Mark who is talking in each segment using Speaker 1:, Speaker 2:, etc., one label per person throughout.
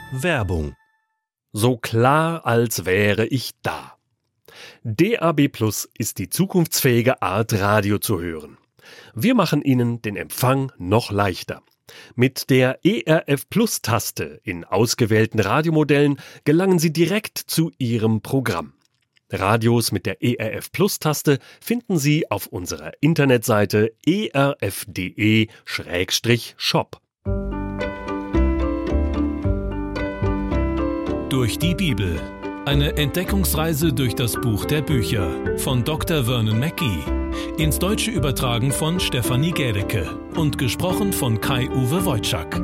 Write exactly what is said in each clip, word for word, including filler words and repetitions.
Speaker 1: Werbung. So klar, als wäre ich da. D A B Plus ist die zukunftsfähige Art, Radio zu hören. Wir machen Ihnen den Empfang noch leichter. Mit der E R F Plus-Taste in ausgewählten Radiomodellen gelangen Sie direkt zu Ihrem Programm. Radios mit der E R F Plus-Taste finden Sie auf unserer Internetseite e r f punkt d e slash shop.
Speaker 2: Durch die Bibel. Eine Entdeckungsreise durch das Buch der Bücher von Doktor Vernon Mackey. Ins Deutsche übertragen von Stefanie Gädecke und gesprochen von Kai-Uwe Wojczak.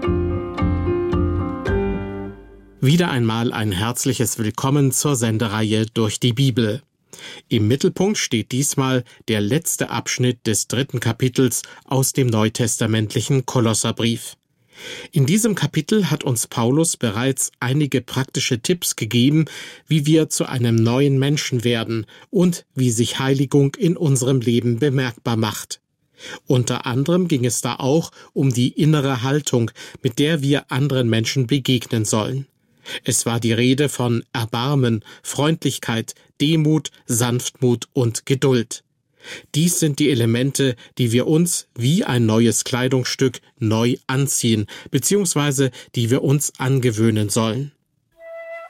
Speaker 3: Wieder einmal ein herzliches Willkommen zur Sendereihe Durch die Bibel. Im Mittelpunkt steht diesmal der letzte Abschnitt des dritten Kapitels aus dem neutestamentlichen Kolosserbrief. In diesem Kapitel hat uns Paulus bereits einige praktische Tipps gegeben, wie wir zu einem neuen Menschen werden und wie sich Heiligung in unserem Leben bemerkbar macht. Unter anderem ging es da auch um die innere Haltung, mit der wir anderen Menschen begegnen sollen. Es war die Rede von Erbarmen, Freundlichkeit, Demut, Sanftmut und Geduld. Dies sind die Elemente, die wir uns wie ein neues Kleidungsstück neu anziehen, beziehungsweise die wir uns angewöhnen sollen.